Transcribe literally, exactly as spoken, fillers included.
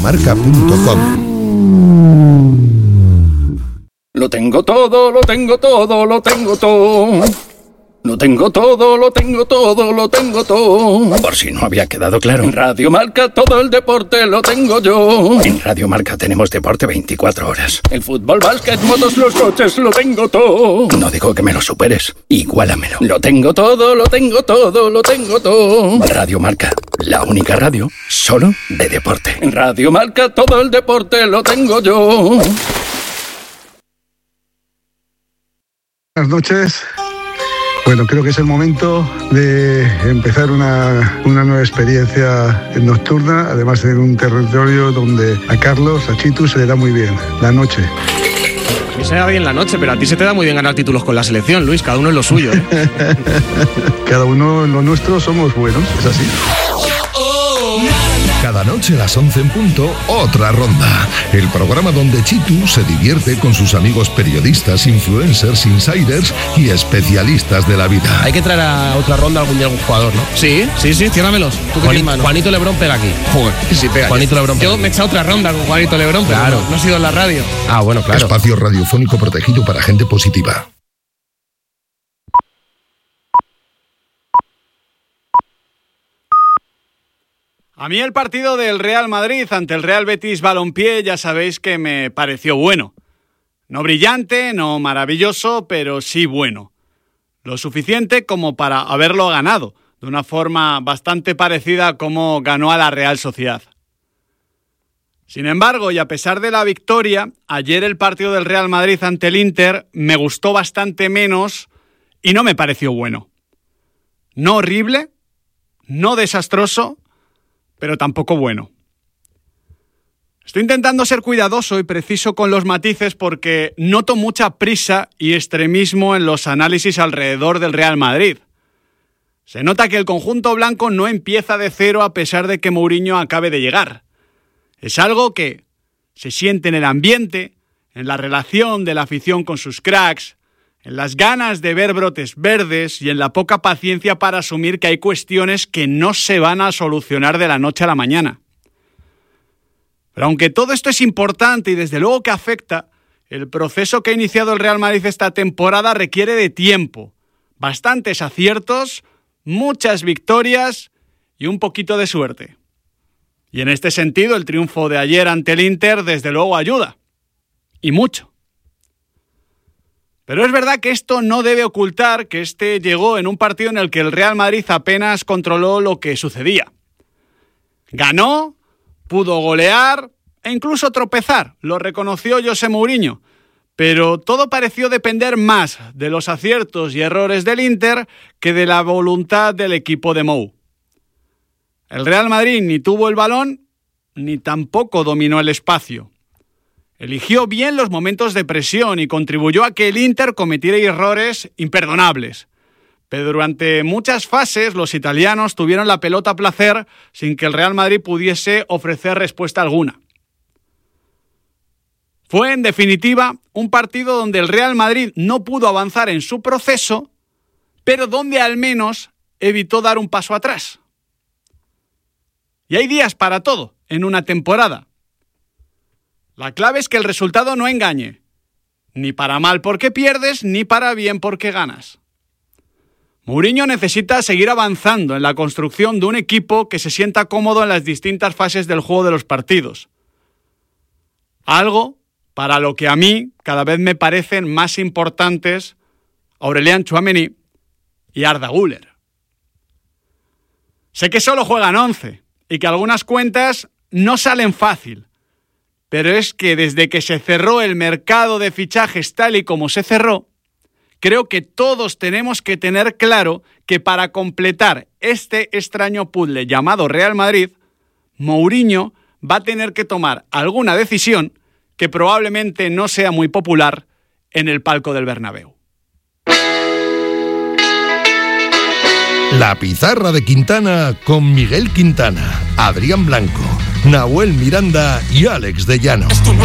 radiomarca punto com. Lo tengo todo, lo tengo todo, lo tengo todo. Lo tengo todo, lo tengo todo, lo tengo todo. Por si no había quedado claro. En Radio Marca todo el deporte lo tengo yo. En Radio Marca tenemos deporte veinticuatro horas. El fútbol, básquet, motos, los coches, lo tengo todo. No digo que me lo superes, igualamelo. Lo tengo todo, lo tengo todo, lo tengo todo. Radio Marca, la única radio solo de deporte. En Radio Marca todo el deporte lo tengo yo. Buenas noches. Bueno, creo que es el momento de empezar una, una nueva experiencia nocturna, además en un territorio donde a Carlos, a Chitu, se le da muy bien la noche. A mí se me da bien la noche, pero a ti se te da muy bien ganar títulos con la selección, Luis, cada uno en lo suyo, ¿eh? Cada uno en lo nuestro somos buenos, es así. Cada noche a las once en punto, otra ronda. El programa donde Chitu se divierte con sus amigos periodistas, influencers, insiders y especialistas de la vida. Hay que traer a otra ronda algún día algún jugador, ¿no? Sí, sí, sí, ciérramelos. ¿Tú qué Juanito, Juanito Lebrón pega aquí. Joder, sí pega. Juanito Lebrón pega Yo aquí. me he echado otra ronda con Juanito Lebrón, pero Claro. no, no he sido en la radio. Ah, bueno, claro. Espacio radiofónico protegido para gente positiva. A mí el partido del Real Madrid ante el Real Betis Balompié ya sabéis que me pareció bueno. No brillante, no maravilloso, pero sí bueno. Lo suficiente como para haberlo ganado, de una forma bastante parecida a como ganó a la Real Sociedad. Sin embargo, y a pesar de la victoria, ayer el partido del Real Madrid ante el Inter me gustó bastante menos y no me pareció bueno. No horrible, no desastroso, pero tampoco bueno. Estoy intentando ser cuidadoso y preciso con los matices porque noto mucha prisa y extremismo en los análisis alrededor del Real Madrid. Se nota que el conjunto blanco no empieza de cero a pesar de que Mourinho acabe de llegar. Es algo que se siente en el ambiente, en la relación de la afición con sus cracks, en las ganas de ver brotes verdes y en la poca paciencia para asumir que hay cuestiones que no se van a solucionar de la noche a la mañana. Pero aunque todo esto es importante y desde luego que afecta, el proceso que ha iniciado el Real Madrid esta temporada requiere de tiempo, bastantes aciertos, muchas victorias y un poquito de suerte. Y en este sentido el triunfo de ayer ante el Inter desde luego ayuda, y mucho. Pero es verdad que esto no debe ocultar que este llegó en un partido en el que el Real Madrid apenas controló lo que sucedía. Ganó, pudo golear e incluso tropezar, lo reconoció José Mourinho, pero todo pareció depender más de los aciertos y errores del Inter que de la voluntad del equipo de Mou. El Real Madrid ni tuvo el balón ni tampoco dominó el espacio. Eligió bien los momentos de presión y contribuyó a que el Inter cometiera errores imperdonables. Pero durante muchas fases los italianos tuvieron la pelota a placer sin que el Real Madrid pudiese ofrecer respuesta alguna. Fue, en definitiva, un partido donde el Real Madrid no pudo avanzar en su proceso, pero donde al menos evitó dar un paso atrás. Y hay días para todo en una temporada. La clave es que el resultado no engañe, ni para mal porque pierdes, ni para bien porque ganas. Mourinho necesita seguir avanzando en la construcción de un equipo que se sienta cómodo en las distintas fases del juego de los partidos. Algo para lo que a mí cada vez me parecen más importantes Aurélien Tchouaméni y Arda Güler. Sé que solo juegan once y que algunas cuentas no salen fácil. Pero es que desde que se cerró el mercado de fichajes tal y como se cerró, creo que todos tenemos que tener claro que para completar este extraño puzzle llamado Real Madrid, Mourinho va a tener que tomar alguna decisión que probablemente no sea muy popular en el palco del Bernabéu. La pizarra de Quintana con Miguel Quintana, Adrián Blanco, Nahuel Miranda y Alex de Llano.